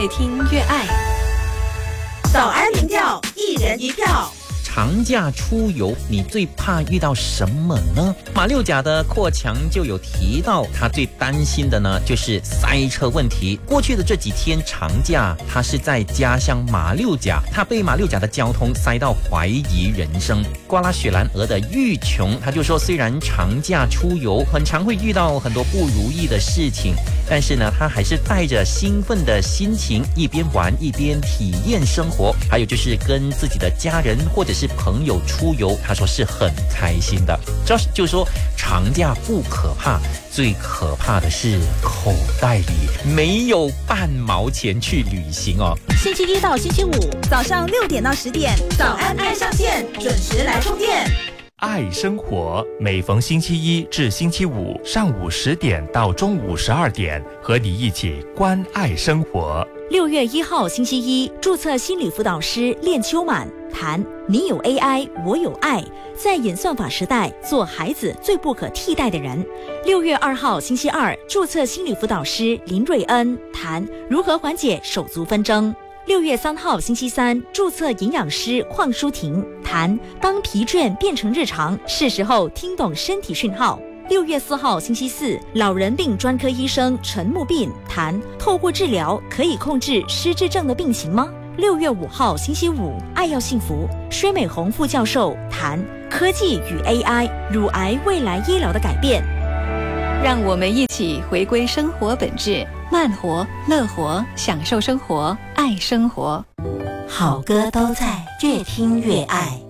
越听越爱。 早安民调，一人一票。 长假出游，你最怕遇到什么呢？马六甲的阔强就有提到，他最担心的呢就是塞车问题。过去的这几天长假，他是在家乡马六甲，他被马六甲的交通塞到怀疑人生。刮拉雪兰莪的玉琼，他就说，虽然长假出游很常会遇到很多不如意的事情，但是呢，他还是带着兴奋的心情，一边玩一边体验生活。还有就是跟自己的家人或者是朋友出游，他说是很开心的。Josh 就说，长假不可怕，最可怕的是口袋里没有半毛钱去旅行哦。 星期一到星期五早上6点到10点，早安爱上线，准时来充电。 爱生活，每逢星期一至星期五上午10点到中午12点，和你一起关爱生活。 6月1号星期一，注册心理辅导师练秋满谈你有 AI， 我有爱，在演算法时代，做孩子最不可替代的人。6月2号星期二，注册心理辅导师林瑞恩谈如何缓解手足纷争。6月3号星期三，注册营养师邝淑婷谈当疲倦变成日常，是时候听懂身体讯号。6月4号星期四，老人病专科医生陈木斌谈透过治疗可以控制失智症的病情吗？6月5号星期五，爱要幸福，薛美红副教授谈科技与 AI 乳癌未来医疗的改变。 让我们一起回归生活本质，慢活、乐活，享受生活，爱生活。 好歌都在，越听越爱。